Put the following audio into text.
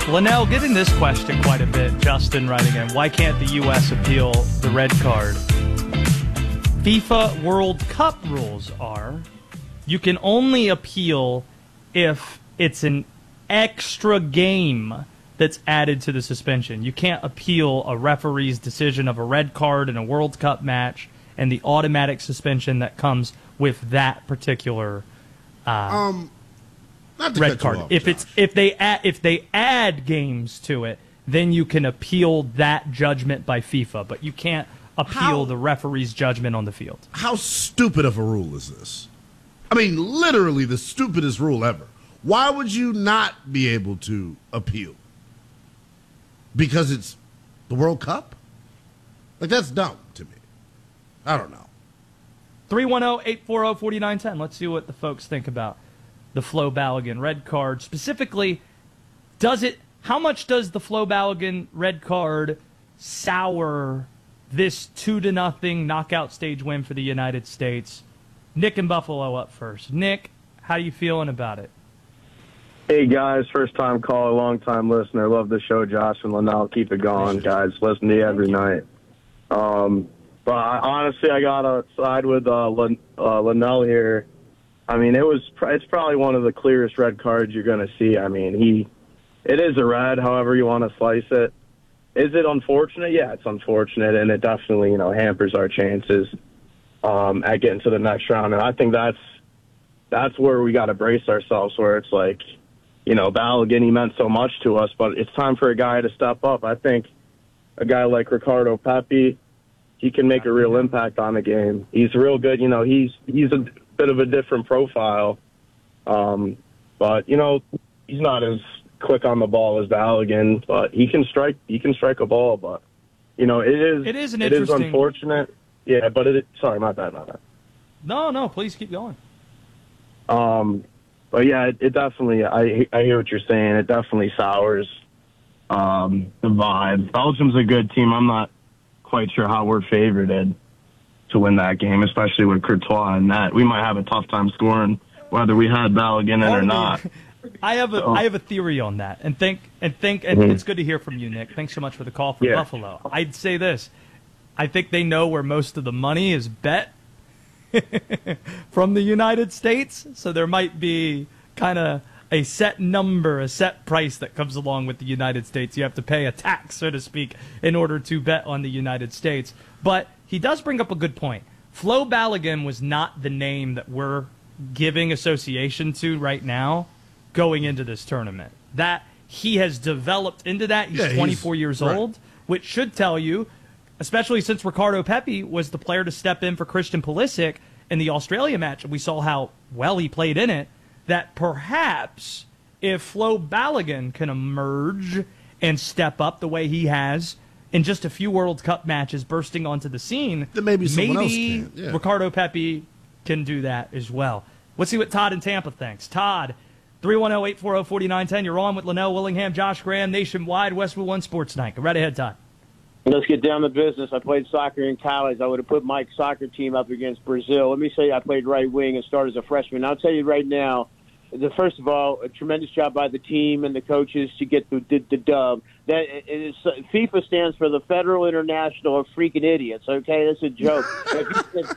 Linnell, getting this question quite a bit. Justin writing in, why can't the U.S. appeal the red card? FIFA World Cup rules are you can only appeal if it's an extra game that's added to the suspension. You can't appeal a referee's decision of a red card in a World Cup match and the automatic suspension that comes with that particular red card. If they add games to it, then you can appeal that judgment by FIFA, but you can't appeal the referee's judgment on the field. How stupid of a rule is this? I mean, literally the stupidest rule ever. Why would you not be able to appeal? Because it's the World Cup? Like, that's dumb to me. I don't know. 310-840-4910. Let's see what the folks think about the Flo Balogun red card. Specifically, how much does the Flo Balogun red card sour this 2-0 knockout stage win for the United States? Nick in Buffalo up first. Nick, how you feeling about it? Hey, guys. First-time caller, long-time listener. Love the show, Josh and Linnell. Keep it going, guys. Listen to you every night. But honestly, I got to side with Linnell here. I mean, it's probably one of the clearest red cards you're going to see. I mean, it is a red, however you want to slice it. Is it unfortunate? Yeah, it's unfortunate, and it definitely, hampers our chances at getting to the next round. And I think that's where we got to brace ourselves, where it's like, Balogun, he meant so much to us, but it's time for a guy to step up. I think a guy like Ricardo Pepi, he can make a real impact on the game. He's real good. He's a bit of a different profile, but he's not as quick on the ball as Balogun, but he can strike a ball. But it is unfortunate. Yeah, but sorry, my bad. No, please keep going. But yeah, it definitely. I hear what you're saying. It definitely sours the vibe. Belgium's a good team. I'm not quite sure how we're favored to win that game, especially with Courtois and that. We might have a tough time scoring whether we had Balogun in or not. I have a theory on that, and it's good to hear from you, Nick. Thanks so much for the call from Buffalo. I'd say this: I think they know where most of the money is bet from the United States, so there might be kind of a set number, a set price that comes along with the United States. You have to pay a tax, so to speak, in order to bet on the United States. But he does bring up a good point. Flo Balogun was not the name that we're giving association to right now going into this tournament. That he has developed into that. He's 24 years old, which should tell you, especially since Ricardo Pepi was the player to step in for Christian Pulisic in the Australia match, and we saw how well he played in it, that perhaps if Flo Balogun can emerge and step up the way he has in just a few World Cup matches bursting onto the scene, then maybe someone else can. Yeah. Ricardo Pepi can do that as well. Let's see what Todd in Tampa thinks. Todd, 310-840-4910. You're on with Linnell Willingham, Josh Graham, Nationwide, Westwood One Sports Night. Go right ahead, Todd. Let's get down to business. I played soccer in college. I would have put Mike's soccer team up against Brazil. Let me say I played right wing and started as a freshman. I'll tell you right now, first of all, a tremendous job by the team and the coaches to get the dub. That it is, FIFA stands for the Federal International of Freaking Idiots. Okay, that's a joke.